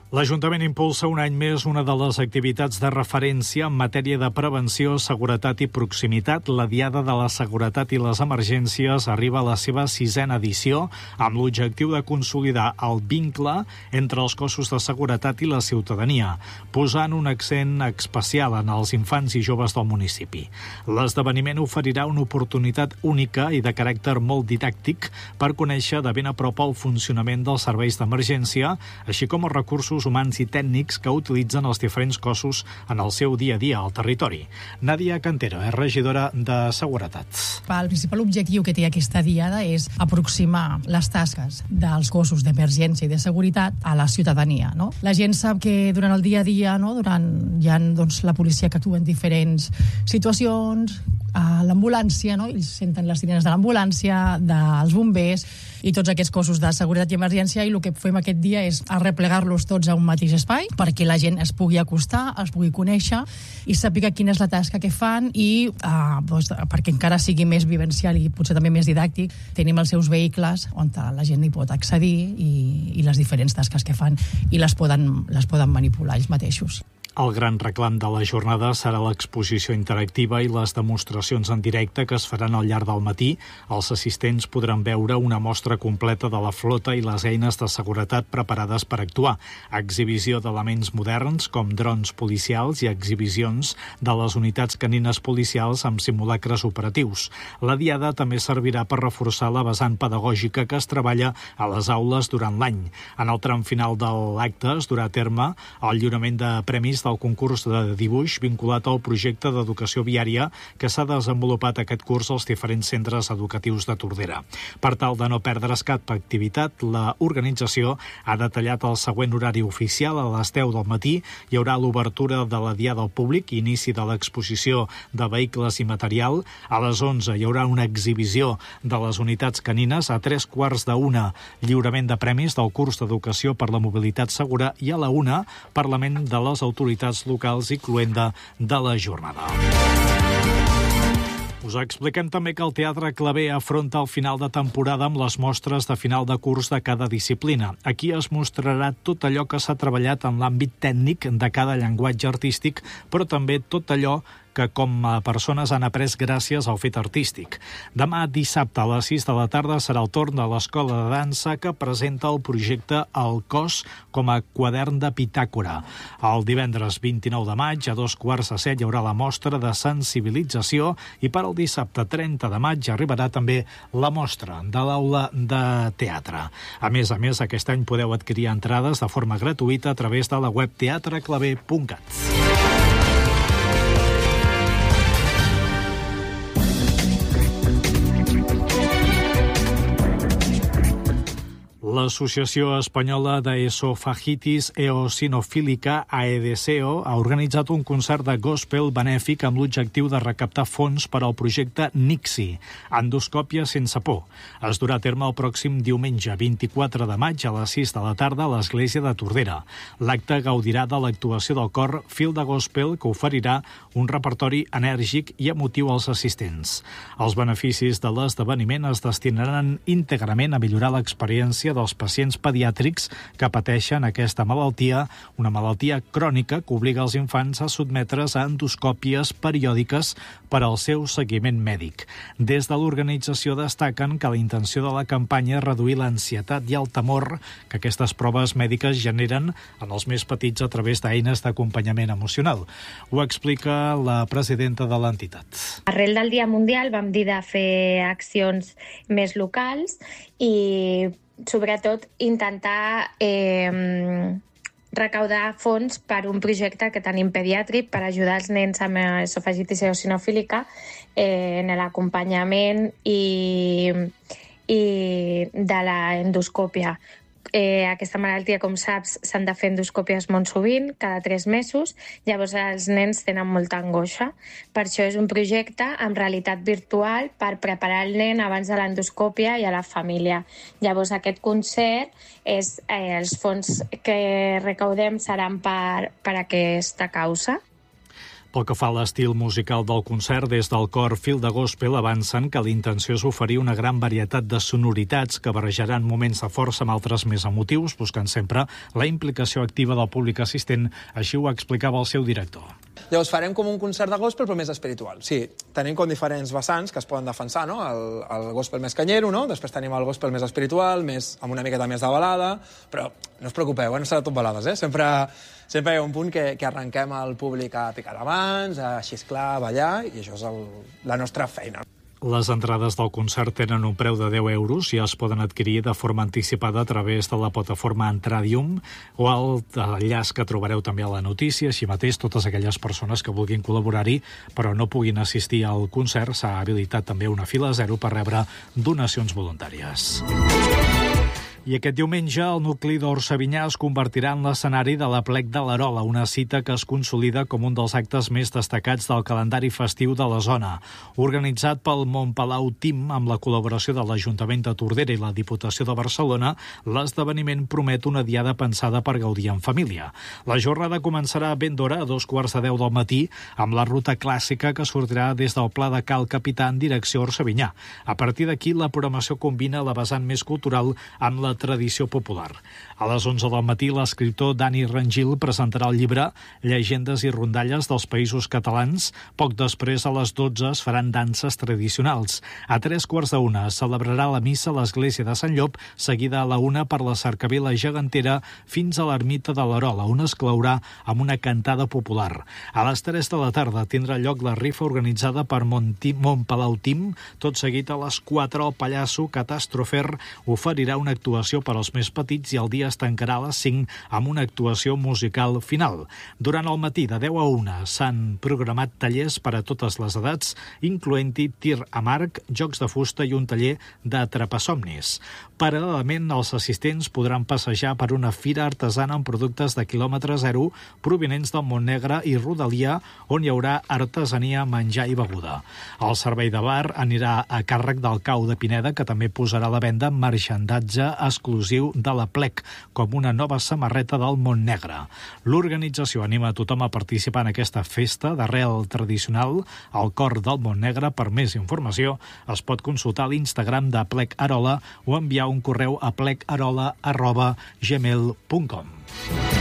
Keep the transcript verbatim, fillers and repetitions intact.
L'Ajuntament impulsa un any més una de les activitats de referència en matèria de prevenció, seguretat i proximitat. La Diada de la Seguretat i les Emergències arriba a la seva sisena edició amb l'objectiu de consolidar el vincle entre els cossos de seguretat i la ciutadania, posant un accent especial en els infants i joves del municipi. L'esdeveniment oferirà una oportunitat única i de caràcter molt didàctic per conèixer de ben a prop el funcionament dels serveis d'emergència, així com els recursos humans i tècnics que utilitzen els diferents cossos en el seu dia a dia al territori. Nàdia Cantero és regidora de Seguretat. El principal objectiu que té aquesta diada és aproximar les tasques dels cossos d'emergència i de seguretat a la ciutadania. No? La gent sap que durant el dia a dia, no? durant, hi ha doncs, la policia que actua en diferents situacions, a l'ambulància, no? Ells senten les sirenes de l'ambulància, dels bombers i tots aquests cossos de seguretat i emergència, i el que fem aquest dia és arreplegar-los tots a un mateix espai perquè la gent es pugui acostar, es pugui conèixer i sàpiga quina és la tasca que fan i uh, doncs, perquè encara sigui més vivencial i potser també més didàctic, tenim els seus vehicles on la gent hi pot accedir i, i les diferents tasques que fan i les poden, les poden manipular ells mateixos. El gran reclam de la jornada serà l'exposició interactiva i les demostracions en directe que es faran al llarg del matí. Els assistents podran veure una mostra completa de la flota i les eines de seguretat preparades per actuar, exhibició d'elements moderns com drons policials i exhibicions de les unitats canines policials amb simulacres operatius. La diada també servirà per reforçar la vessant pedagògica que es treballa a les aules durant l'any. En el tram final de l'acte es durà a terme el lliurament de premis del concurs de dibuix vinculat al projecte d'educació viària que s'ha desenvolupat aquest curs als diferents centres educatius de Tordera. Per tal de no perdre's cap activitat, la organització ha detallat el següent horari oficial. A les deu del matí hi haurà l'obertura de la diada al públic i inici de l'exposició de vehicles i material. A les onze hi haurà una exhibició de les unitats canines. A tres quarts d'una, lliurament de premis del curs d'educació per la mobilitat segura i a la una, Parlament de les autoritats locals i cluenda de la jornada. Us expliquem també que el Teatre Claver afronta el final de temporada amb les mostres de final de curs de cada disciplina. Aquí es mostrarà tot allò que s'ha treballat en l'àmbit tècnic de cada llenguatge artístic, però també tot allò que com a persones han après gràcies al fet artístic. Demà dissabte a les sis de la tarda serà el torn de l'Escola de Dansa que presenta el projecte El Cos com a quadern de pitàcora. El divendres vint-i-nou de maig a dos quarts de set hi haurà la mostra de sensibilització i per al dissabte trenta de maig arribarà també la mostra de l'aula de teatre. A més a més, aquest any podeu adquirir entrades de forma gratuïta a través de la web teatre claver punt cat. L'Associació Espanyola d'Esofagitis Eosinofílica, AEDESEO, ha organitzat un concert de gospel benèfic amb l'objectiu de recaptar fons per al projecte NICSI, endoscòpia sense por. Es durà a terme el pròxim diumenge vint-i-quatre de maig a les sis de la tarda a l'Església de Tordera. L'acte gaudirà de l'actuació del cor Fil de Gospel, que oferirà un repertori enèrgic i emotiu als assistents. Els beneficis de l'esdeveniment es destinaran íntegrament a millorar l'experiència dels pacients pediàtrics que pateixen aquesta malaltia, una malaltia crònica que obliga els infants a sotmetre's a endoscòpies periòdiques per al seu seguiment mèdic. Des de l'organització destaquen que la intenció de la campanya és reduir l'ansietat i el temor que aquestes proves mèdiques generen en els més petits a través d'eines d'acompanyament emocional. Ho explica la presidenta de l'entitat. Arrel del Dia Mundial vam dir de fer accions més locals i sobretot intentar eh, recaudar fons per un projecte que tenim pediàtric per ajudar els nens amb esofagitis eosinofílica eh, en l'acompanyament i, i de l'endoscòpia. Eh, aquesta malaltia, com saps, s'han de fer endoscòpies molt sovint, cada tres mesos, llavors els nens tenen molta angoixa. Per això és un projecte amb realitat virtual per preparar el nen abans de l'endoscòpia i a la família. Llavors aquest concert, és, eh, els fons que recaudem seran per, per aquesta causa. Pel que fa a l'estil musical del concert, des del cor Fil de Gospel avancen que la intenció és oferir una gran varietat de sonoritats que barrejaran moments de força amb altres més emotius, buscant sempre la implicació activa del públic assistent, així ho explicava el seu director. Llavors farem com un concert de gospel però més espiritual. Sí, tenim com diferents vessants que es poden defensar, no? El, el gospel més canyero, no? Després tenim el gospel més espiritual, més, amb una miqueta més de balada, però no us preocupeu, eh? No serà tot balades, eh? Sempre, sempre hi ha un punt que, que arrenquem el públic a picar la mans, a xisclar, a ballar, i això és el, la nostra feina. Les entrades del concert tenen un preu de deu euros i es poden adquirir de forma anticipada a través de la plataforma Entradium o al enllaç que trobareu també a la notícia. Així mateix, totes aquelles persones que vulguin col·laborar-hi però no puguin assistir al concert, s'ha habilitat també una fila zero per rebre donacions voluntàries. I aquest diumenge el nucli d'Orsavinyà es convertirà en l'escenari de l'Aplec de l'Arola, una cita que es consolida com un dels actes més destacats del calendari festiu de la zona. Organitzat pel Montpalau Team amb la col·laboració de l'Ajuntament de Tordera i la Diputació de Barcelona, l'esdeveniment promet una diada pensada per gaudir en família. La jornada començarà ben d'hora, a dos quarts de deu del matí, amb la ruta clàssica que sortirà des del Pla de Cal Capità en direcció a Orsavinyà. A partir d'aquí, la programació combina la vessant més cultural amb la tradició popular. A les onze del matí, l'escriptor Dani Rangil presentarà el llibre Llegendes i rondalles dels països catalans. Poc després, a les dotze, es faran danses tradicionals. A tres quarts d'una es celebrarà la missa a l'església de Sant Llop, seguida a la una per la cercavila gegantera fins a l'ermita de l'Arola, on es claurà amb una cantada popular. A les tres de la tarda tindrà lloc la rifa organitzada per Montpalau Team. Tot seguit, a les quatre, el pallasso Catastrofer oferirà una actuació per als més petits i el dia es tancarà a les cinc amb una actuació musical final. Durant el matí de deu a una s'han programat tallers per a totes les edats, incloent-hi tir amb arc, jocs de fusta i un taller d'atrapasomnis. Paral·lelament, els assistents podran passejar per una fira artesana amb productes de quilòmetre zero provinents del Montnegre i rodalia, on hi haurà artesania, menjar i beguda. El servei de bar anirà a càrrec del Cau de Pineda, que també posarà a la venda marxandatge exclusiu de l'Aplec, com una nova samarreta del Montnegre. L'organització anima a tothom a participar en aquesta festa d'arrel tradicional al cor del Montnegre. Per més informació es pot consultar l'Instagram d'Aplec Arola o enviar un correu a plecarola arroba gmail punt com.